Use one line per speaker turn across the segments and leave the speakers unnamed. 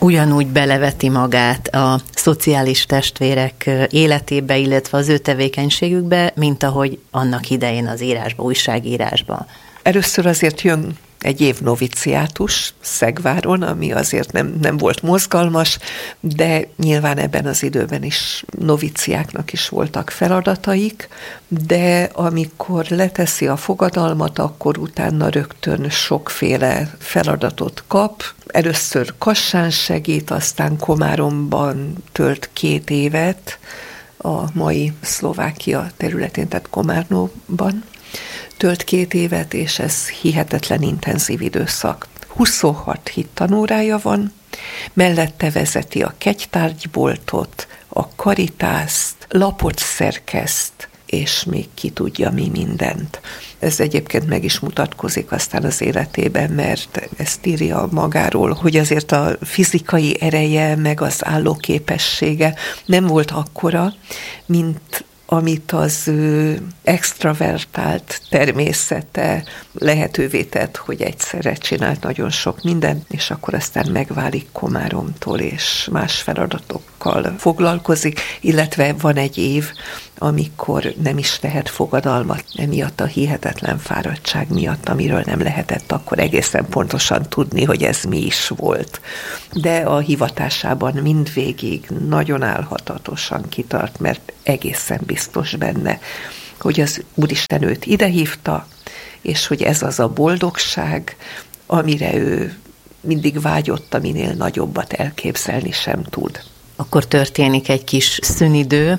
ugyanúgy beleveti magát a szociális testvérek életébe, illetve az ő tevékenységükbe, mint ahogy annak idején az írásba, újságírásba.
Először azért jön egy év noviciátus Szegváron, ami azért nem volt mozgalmas, de nyilván ebben az időben is noviciáknak is voltak feladataik, de amikor leteszi a fogadalmat, akkor utána rögtön sokféle feladatot kap. Először Kassán segít, aztán Komáromban tölt 2 évet, a mai Szlovákia területén, tehát Komárnóban tölt 2 évet, és ez hihetetlen intenzív időszak. 26 hittanórája van, mellette vezeti a kegytárgyboltot, a karitászt, lapot szerkeszt, és még ki tudja mi mindent. Ez egyébként meg is mutatkozik aztán az életében, mert ezt írja magáról, hogy azért a fizikai ereje, meg az állóképessége nem volt akkora, mint amit az extravertált természete lehetővé tett, hogy egyszerre csinált nagyon sok mindent, és akkor aztán megválik Komáromtól, és más feladatokkal foglalkozik, illetve van egy év, amikor nem is tehet fogadalmat, emiatt a hihetetlen fáradtság miatt, amiről nem lehetett akkor egészen pontosan tudni, hogy ez mi is volt. De a hivatásában mindvégig nagyon álhatatosan kitart, mert egészen biztos benne, hogy az Úristen őt idehívta, és hogy ez az a boldogság, amire ő mindig vágyott, aminél nagyobbat elképzelni sem tud.
Akkor történik egy kis szünidő,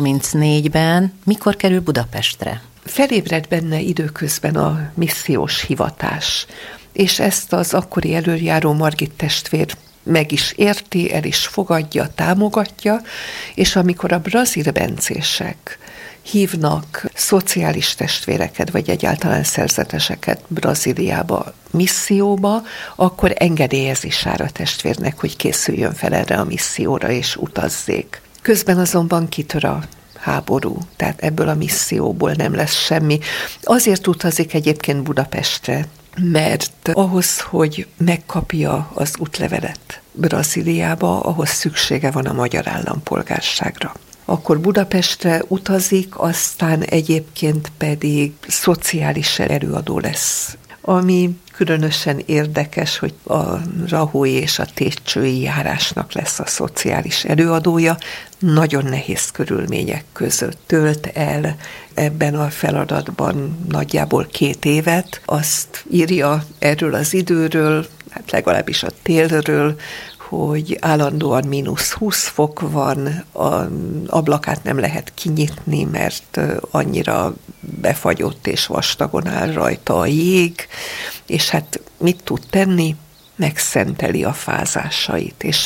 34-ben. Mikor kerül Budapestre?
Felébred benne időközben a missziós hivatás, és ezt az akkori elöljáró Margit testvér meg is érti, el is fogadja, támogatja, és amikor a brazil bencések hívnak szociális testvéreket, vagy egyáltalán szerzeteseket Brazíliába, misszióba, akkor engedélyezi Sára testvérnek, hogy készüljön fel erre a misszióra, és utazzék. Közben azonban kitör a háború, tehát ebből a misszióból nem lesz semmi. Azért utazik egyébként Budapestre, mert ahhoz, hogy megkapja az útlevelet Brazíliába, ahhoz szüksége van a magyar állampolgárságra. Akkor Budapestre utazik, aztán egyébként pedig szociális előadó lesz. Ami különösen érdekes, hogy a rahói és a tétcsői járásnak lesz a szociális előadója. Nagyon nehéz körülmények között tölt el ebben a feladatban nagyjából 2 évet. Azt írja erről az időről, hát legalábbis a télről, hogy állandóan -20 fok van, az ablakát nem lehet kinyitni, mert annyira befagyott és vastagon áll rajta a jég, és hát mit tud tenni? Megszenteli a fázásait, és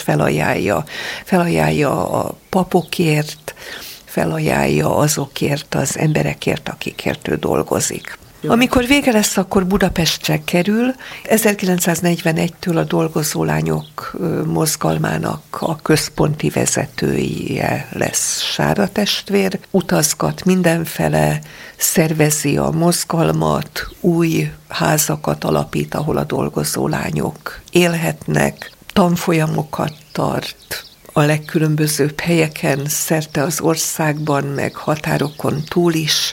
felajánlja a papokért, felajánlja azokért az emberekért, akikért ő dolgozik. Amikor vége lesz, akkor Budapestre kerül. 1941-től a dolgozólányok mozgalmának a központi vezetője lesz Sára testvér. Utazgat mindenfele, szervezi a mozgalmat, új házakat alapít, ahol a dolgozólányok élhetnek, tanfolyamokat tart a legkülönbözőbb helyeken, szerte az országban, meg határokon túl is,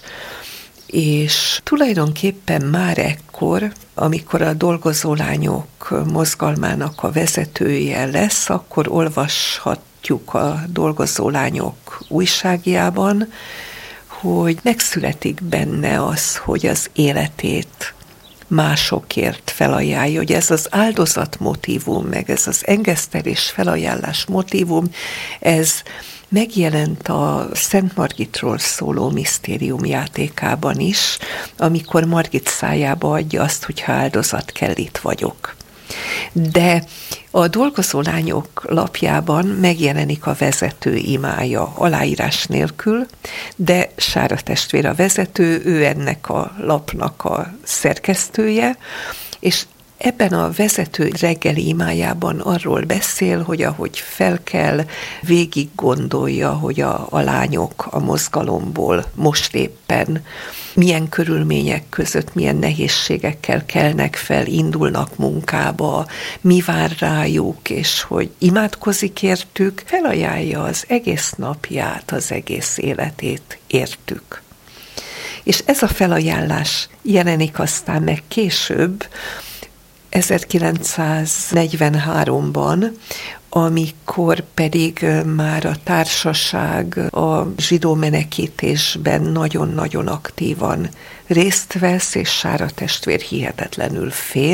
és tulajdonképpen már ekkor, amikor a dolgozólányok mozgalmának a vezetője lesz, akkor olvashatjuk a dolgozólányok újságjában, hogy megszületik benne az, hogy az életét másokért felajánlja, hogy ez az áldozat motívum, meg ez az engesztelés felajánlás motívum, ez megjelent a Szent Margitról szóló misztériumjátékában is, amikor Margit szájába adja azt, hogy ha áldozat kell, itt vagyok. De a dolgozólányok lapjában megjelenik a vezető imája aláírás nélkül, de Sára testvér a vezető, ő ennek a lapnak a szerkesztője, és ebben a vezető reggeli imájában arról beszél, hogy ahogy felkel, végig gondolja, hogy a lányok a mozgalomból most éppen milyen körülmények között, milyen nehézségekkel kelnek fel, indulnak munkába, mi vár rájuk, és hogy imádkozik értük, felajánlja az egész napját, az egész életét értük. És ez a felajánlás jelenik aztán meg később, 1943-ban, amikor pedig már a társaság a zsidó menekítésben nagyon-nagyon aktívan részt vesz, és Sára testvér hihetetlenül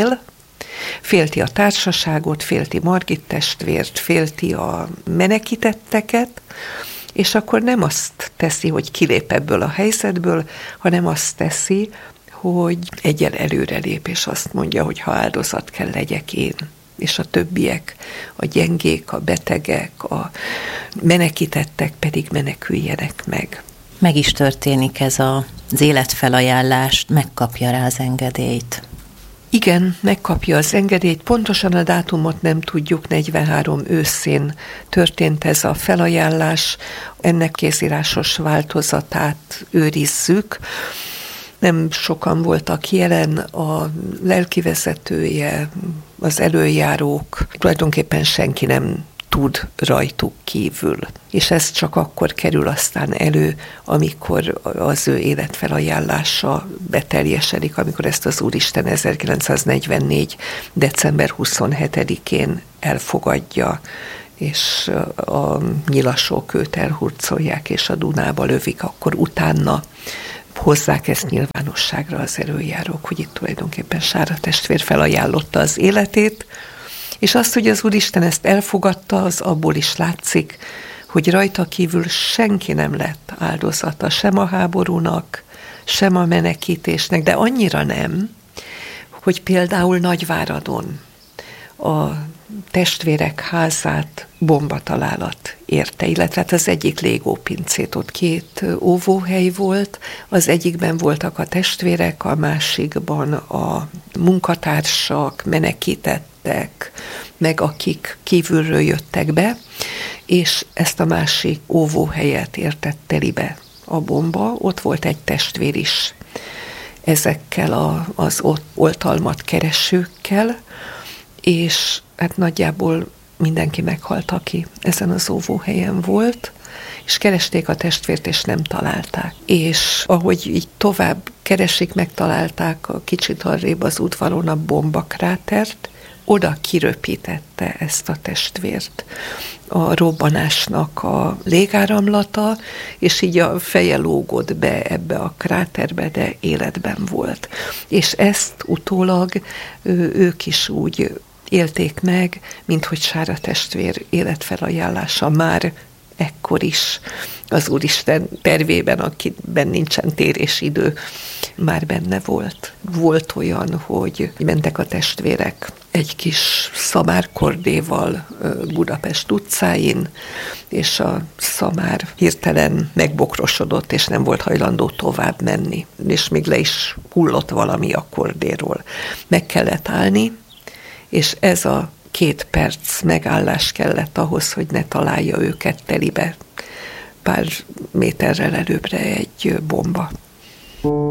félti a társaságot, félti Margit testvért, félti a menekítetteket, és akkor nem azt teszi, hogy kilép ebből a helyzetből, hanem azt teszi, hogy egyel előrelép, és azt mondja, hogy ha áldozat kell legyek én, és a többiek, a gyengék, a betegek, a menekítettek pedig meneküljenek meg.
Meg is történik ez az életfelajánlást, megkapja rá az engedélyt.
Igen, megkapja az engedélyt, pontosan a dátumot nem tudjuk, 43 őszén történt ez a felajánlás, ennek kézírásos változatát őrizzük. Nem sokan voltak jelen, a lelkivezetője, az előjárók, tulajdonképpen senki nem tud rajtuk kívül. És ez csak akkor kerül aztán elő, amikor az ő életfelajánlása beteljesedik, amikor ezt az Úristen 1944. december 27-én elfogadja, és a nyilasok őt elhurcolják, és a Dunába lövik, akkor utána hozzák ezt nyilvánosságra az előjárók, hogy itt tulajdonképpen Sára testvér felajánlotta az életét, és azt, hogy az Úristen ezt elfogadta, az abból is látszik, hogy rajta kívül senki nem lett áldozata, sem a háborúnak, sem a menekítésnek, de annyira nem, hogy például Nagyváradon a testvérek házát bombatalálat érte, illetve az egyik légópincét, ott 2 óvóhely volt, az egyikben voltak a testvérek, a másikban a munkatársak, menekítettek, meg akik kívülről jöttek be, és ezt a másik óvóhelyet értett telibe a bomba, ott volt egy testvér is ezekkel az oltalmat keresőkkel, és hát nagyjából mindenki meghalt, aki ezen az óvóhelyen volt, és keresték a testvért, és nem találták. És ahogy így tovább keresik, megtalálták a kicsit arrébb az udvaron a bombakrátert, oda kiröpítette ezt a testvért a robbanásnak a légáramlata, és így a feje lógott be ebbe a kráterbe, de életben volt. És ezt utólag ők is úgy élték meg, mint hogy Sára testvér életfelajánlása már ekkor is az Úristen tervében, akiben nincsen térésidő, már benne volt. Volt olyan, hogy mentek a testvérek egy kis szamárkordéval Budapest utcáin, és a szamár hirtelen megbokrosodott, és nem volt hajlandó tovább menni, és még le is hullott valami a kordéról. Meg kellett állni, és ez a 2 perc megállás kellett ahhoz, hogy ne találja őket telibe pár méterrel előbbre egy bomba.